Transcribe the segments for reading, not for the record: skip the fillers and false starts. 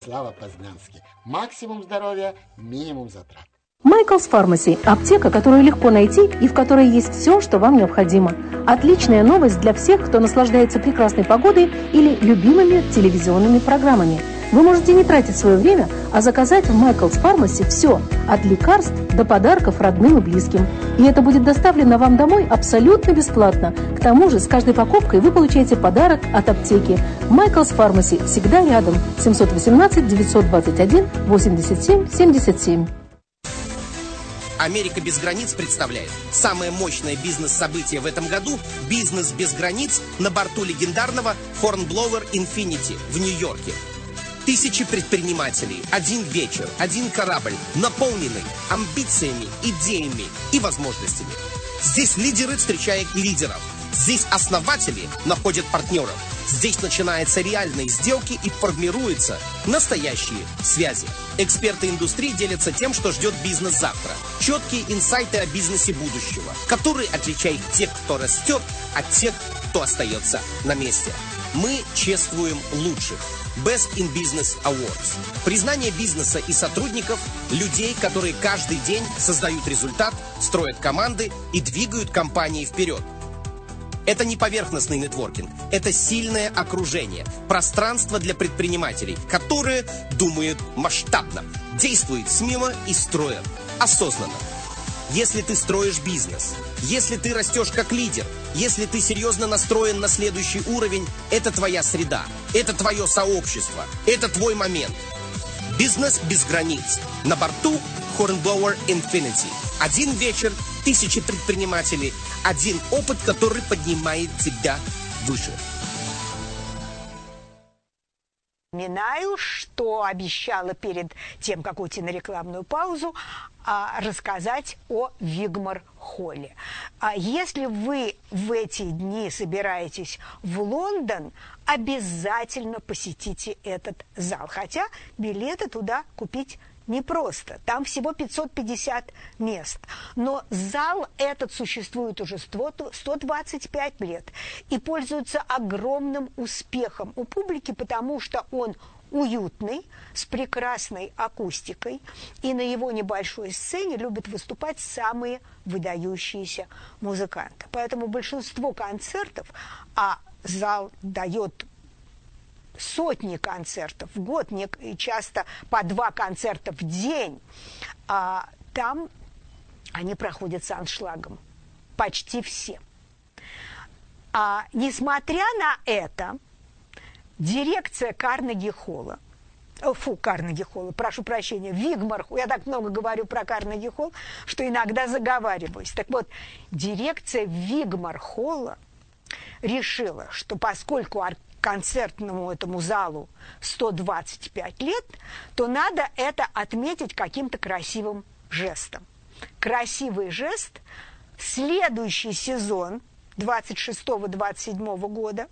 Слава Познанский. Максимум здоровья, минимум затрат. Michael's Pharmacy – аптека, которую легко найти и в которой есть все, что вам необходимо. Отличная новость для всех, кто наслаждается прекрасной погодой или любимыми телевизионными программами. Вы можете не тратить свое время, а заказать в Michael's Pharmacy все – от лекарств до подарков родным и близким. И это будет доставлено вам домой абсолютно бесплатно. К тому же с каждой покупкой вы получаете подарок от аптеки. Michael's Pharmacy всегда рядом. 718 921 87 77. Америка без границ представляет самое мощное бизнес-событие в этом году – «Бизнес без границ» на борту легендарного Hornblower Infinity в Нью-Йорке. Тысячи предпринимателей, один вечер, один корабль, наполненный амбициями, идеями и возможностями. Здесь лидеры встречают лидеров, здесь основатели находят партнеров, здесь начинаются реальные сделки и формируются настоящие связи. Эксперты индустрии делятся тем, что ждет бизнес завтра. Четкие инсайты о бизнесе будущего, которые отличают тех, кто растет, от тех, кто остается на месте. Мы чествуем лучших. Best in Business Awards. Признание бизнеса и сотрудников, людей, которые каждый день создают результат, строят команды и двигают компании вперед. Это не поверхностный нетворкинг, это сильное окружение, пространство для предпринимателей, которые думают масштабно, действуют смело и строят осознанно. Если ты строишь бизнес, если ты растешь как лидер, если ты серьезно настроен на следующий уровень, это твоя среда, это твое сообщество, это твой момент. Бизнес без границ. На борту Hornblower Infinity. Один вечер, тысячи предпринимателей, один опыт, который поднимает тебя выше. Напоминаю, что обещала перед тем, как уйти на рекламную паузу, рассказать о Вигмор-холле. Если вы в эти дни собираетесь в Лондон, обязательно посетите этот зал. Хотя билеты туда купить непросто. Там всего 550 мест. Но зал этот существует уже 125 лет и пользуется огромным успехом у публики, потому что он уютный, с прекрасной акустикой, и на его небольшой сцене любят выступать самые выдающиеся музыканты. Поэтому большинство концертов, а зал дает сотни концертов в год, и часто по 2 концерта в день, там они проходят с аншлагом. Почти все. Несмотря на это, дирекция Карнеги-холла, прошу прощения, Вигмор-холл, я так много говорю про Карнеги-холл, что иногда заговариваюсь. Так вот, дирекция Вигмор-холла решила, что поскольку концертному этому залу 125 лет, то надо это отметить каким-то красивым жестом. Красивый жест – следующий сезон 26-27 года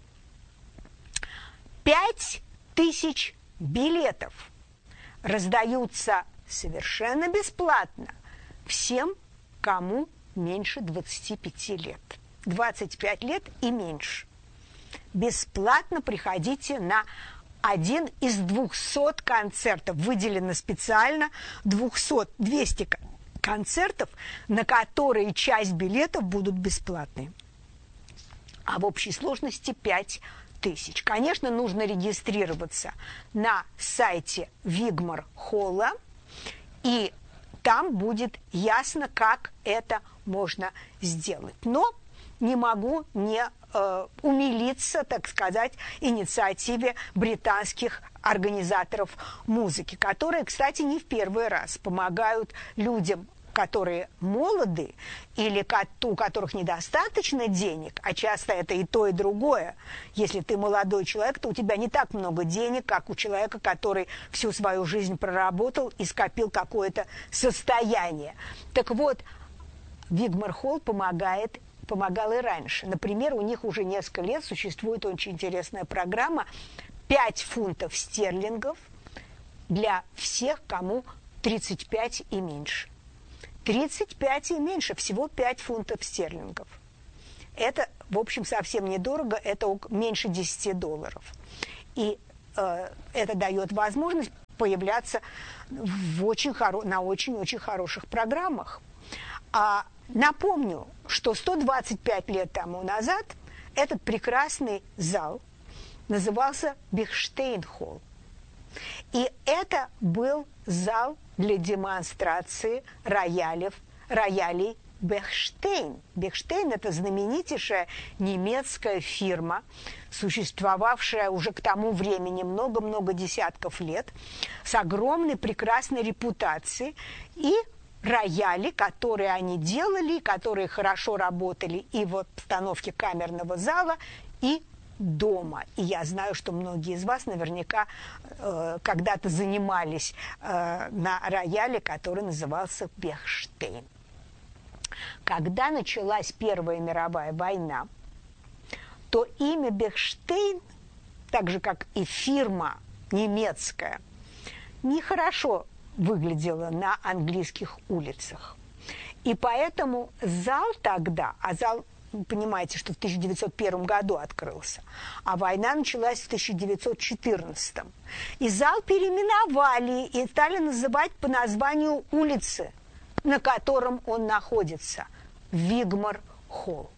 5000 билетов раздаются совершенно бесплатно всем, кому меньше 25 лет. 25 лет и меньше. Бесплатно приходите на один из 200 концертов. Выделено специально 200 концертов, на которые часть билетов будут бесплатные. А в общей сложности 5000. Конечно, нужно регистрироваться на сайте Вигмор-холла, и там будет ясно, как это можно сделать. Но не могу не умилиться, так сказать, инициативе британских организаторов музыки, которые, кстати, не в первый раз помогают людям, которые молоды или у которых недостаточно денег, а часто это и то, и другое. Если ты молодой человек, то у тебя не так много денег, как у человека, который всю свою жизнь проработал и скопил какое-то состояние. Так вот, Вигмор-холл помогал и раньше. Например, у них уже несколько лет существует очень интересная программа 5 фунтов стерлингов для всех, кому 35 и меньше. 35 и меньше, всего 5 фунтов стерлингов. Это, в общем, совсем недорого, это меньше $10. И это дает возможность появляться на очень-очень хороших программах. Напомню, что 125 лет тому назад этот прекрасный зал назывался Бехштейн-холл. И это был зал для демонстрации роялей Бехштейн. Бехштейн – это знаменитейшая немецкая фирма, существовавшая уже к тому времени много-много десятков лет, с огромной прекрасной репутацией. И рояли, которые они делали, которые хорошо работали и в обстановке камерного зала, и дома. И я знаю, что многие из вас наверняка когда-то занимались на рояле, который назывался Бехштейн. Когда началась Первая мировая война, то имя Бехштейн, так же как и фирма немецкая, нехорошо выглядело на английских улицах. И поэтому зал тогда, зал, вы понимаете, что в 1901 году открылся, а война началась в 1914. И зал переименовали и стали называть по названию улицы, на котором он находится – Вигмар-холл.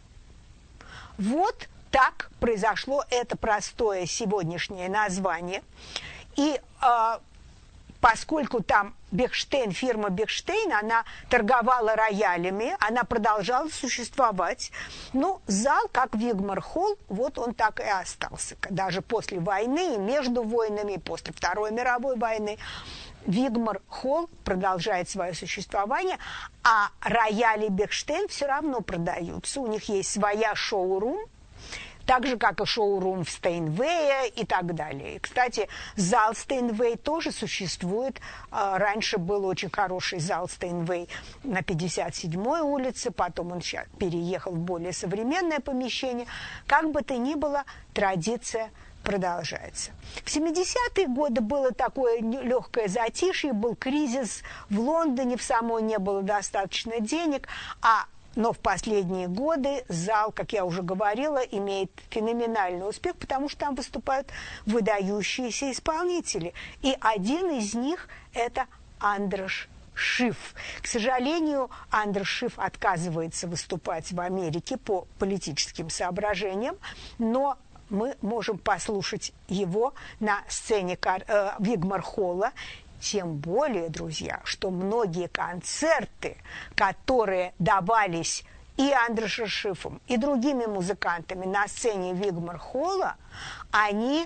Вот так произошло это простое сегодняшнее название. И поскольку там Бехштейн, фирма Бехштейн, она торговала роялями, она продолжала существовать. Но зал, как Вигмар-холл, вот он так и остался. Даже после войны, и между войнами, и после Второй мировой войны Вигмар-холл продолжает свое существование, а рояли Бехштейн все равно продаются. У них есть своя шоурум, так же, как и шоурум в Стейнвее и так далее. И, кстати, зал Стейнвей тоже существует. Раньше был очень хороший зал Стейнвей на 57-й улице, потом он сейчас переехал в более современное помещение. Как бы то ни было, традиция продолжается. В 70-е годы было такое легкое затишье, был кризис в Лондоне, в самой не было достаточно денег, но в последние годы зал, как я уже говорила, имеет феноменальный успех, потому что там выступают выдающиеся исполнители. И один из них – это Андрош Шиф. К сожалению, Андрош Шиф отказывается выступать в Америке по политическим соображениям, но мы можем послушать его на сцене Вигмар-холла. Тем более, друзья, что многие концерты, которые давались и Андрошем Шифом, и другими музыкантами на сцене Вигмар-холла, они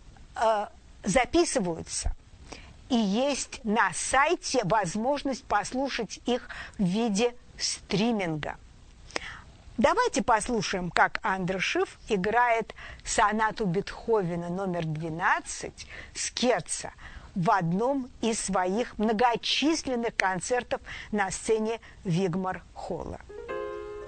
записываются. И есть на сайте возможность послушать их в виде стриминга. Давайте послушаем, как Андрош Шиф играет сонату Бетховена номер 12 скерца в одном из своих многочисленных концертов на сцене Вигмар-холла.